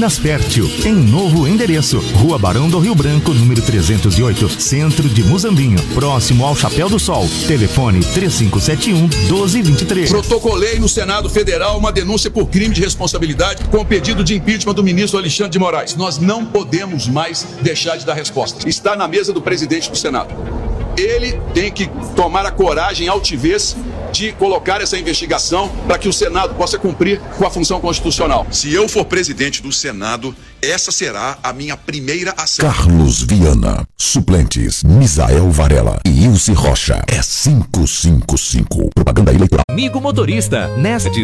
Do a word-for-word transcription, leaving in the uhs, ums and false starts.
Minas Fértil, em novo endereço, Rua Barão do Rio Branco, número trezentos e oito, Centro de Muzambinho, próximo ao Chapéu do Sol. Telefone três cinco sete um, um dois dois três. Protocolei no Senado Federal uma denúncia por crime de responsabilidade com o pedido de impeachment do ministro Alexandre de Moraes. Nós não podemos mais deixar de dar resposta. Está na mesa do presidente do Senado. Ele tem que tomar a coragem e altivez de colocar essa investigação para que o Senado possa cumprir com a função constitucional. Se eu for presidente do Senado, essa será a minha primeira ação. Carlos Viana, suplentes Misael Varela e Ilse Rocha. É cinco cinco cinco. Propaganda eleitoral. Amigo motorista, nesta